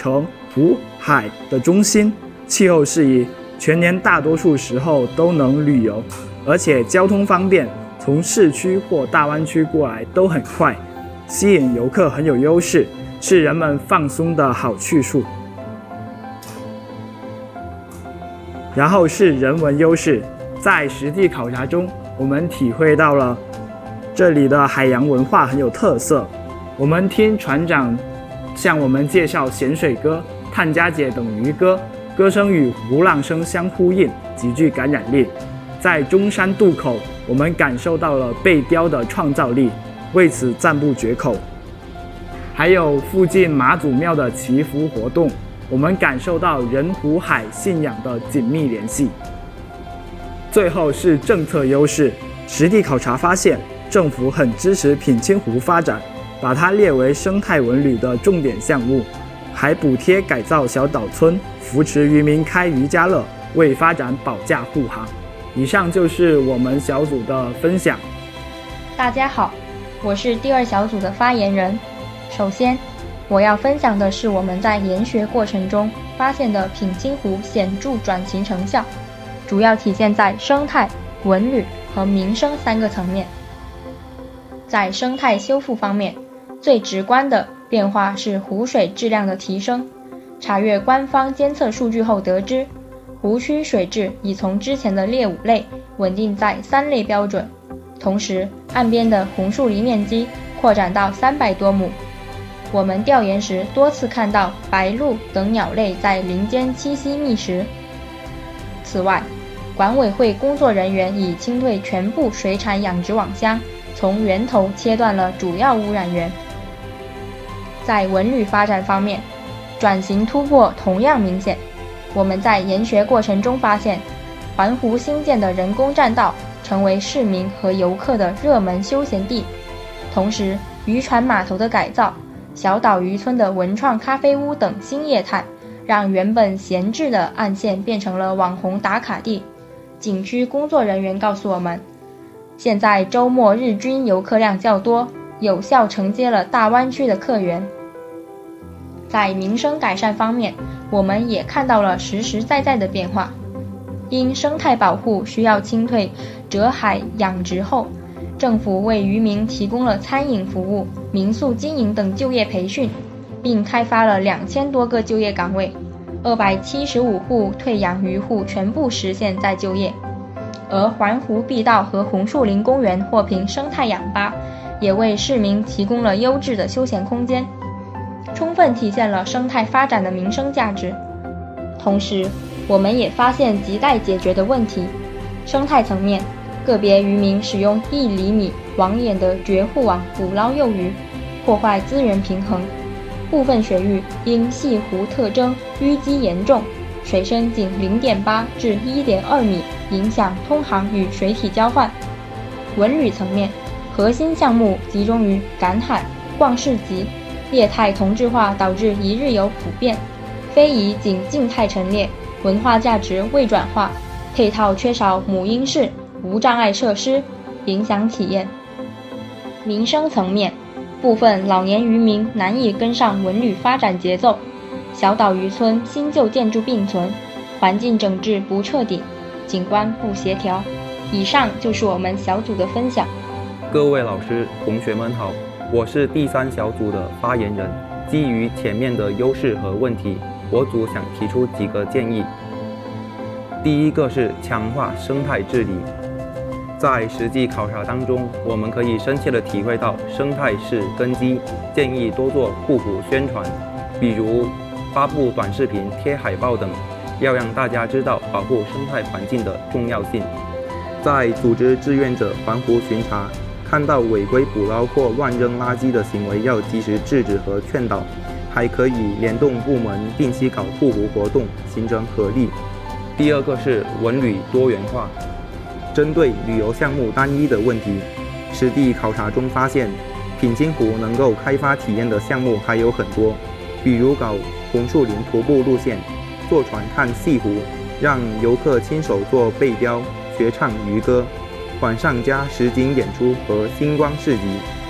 城、湖、海的中心，气候适宜，全年大多数时候都能旅游，而且交通方便，从市区或大湾区过来都很快，吸引游客很有优势，是人们放松的好去处。然后是人文优势，在实地考察中，我们体会到了这里的海洋文化很有特色。我们听船长向我们介绍咸水歌、探家姐等渔歌，歌声与湖浪声相呼应，极具感染力。在中山渡口，我们感受到了背雕的创造力，为此赞不绝口。还有附近妈祖庙的祈福活动，我们感受到人湖海信仰的紧密联系。最后是政策优势，实地考察发现，政府很支持品清湖发展，把它列为生态文旅的重点项目，还补贴改造小岛村，扶持渔民开渔家乐，为发展保驾护航。以上就是我们小组的分享。 大家好，我是第二小组的发言人。首先，我要分享的是我们在研学过程中发现的品清湖显著转型成效，主要体现在生态、文旅和民生3个层面。在生态修复方面，最直观的变化是湖水质量的提升。查阅官方监测数据后得知，湖区水质已从之前的劣5类稳定在3类标准，同时岸边的红树林面积扩展到300多亩。我们调研时多次看到白鹭等鸟类在林间栖息觅食。此外，管委会工作人员已清退全部水产养殖网箱，从源头切断了主要污染源。在文旅发展方面，转型突破同样明显。我们在研学过程中发现，环湖新建的人工栈道成为市民和游客的热门休闲地，同时渔船码头的改造、小岛渔村的文创咖啡屋等新业态，让原本闲置的岸线变成了网红打卡地。景区工作人员告诉我们，现在周末日均游客量较多，有效承接了大湾区的客源。在民生改善方面，我们也看到了实实在在的变化。因生态保护需要清退折海养殖后，政府为渔民提供了餐饮服务、民宿经营等就业培训，并开发了2000多个就业岗位，275户退养渔户全部实现再就业。而环湖碧道和红树林公园获评生态氧吧，也为市民提供了优质的休闲空间，充分体现了生态发展的民生价值。同时，我们也发现亟待解决的问题。生态层面，个别渔民使用1厘米网眼的绝户网捕捞幼鱼，破坏资源平衡。部分水域因细湖特征淤积严重，水深仅0.8至1.2米，影响通航与水体交换。文旅层面，核心项目集中于赶海、逛市集，业态同质化导致一日游普遍，非遗仅静态陈列，文化价值未转化，配套缺少母婴室、无障碍设施，影响体验。民生层面，部分老年渔民难以跟上文旅发展节奏，小岛渔村新旧建筑并存，环境整治不彻底，景观不协调。以上就是我们小组的分享。 各位老师、同学们好，我是第3小组的发言人。基于前面的优势和问题，我组想提出几个建议。第一个是强化生态治理。在实际考察当中，我们可以深切地体会到生态是根基，建议多做互补宣传，比如发布短视频、贴海报等，要让大家知道保护生态环境的重要性。在组织志愿者环湖巡查，看到违规捕捞或乱扔垃圾的行为，要及时制止和劝导，还可以联动部门定期搞护湖活动，形成合力。第二个是文旅多元化。针对旅游项目单一的问题，实地考察中发现，品清湖能够开发体验的项目还有很多，比如搞红树林徒步路线，坐船看西湖，让游客亲手做背雕，学唱渔歌，晚上加实景演出和星光市集。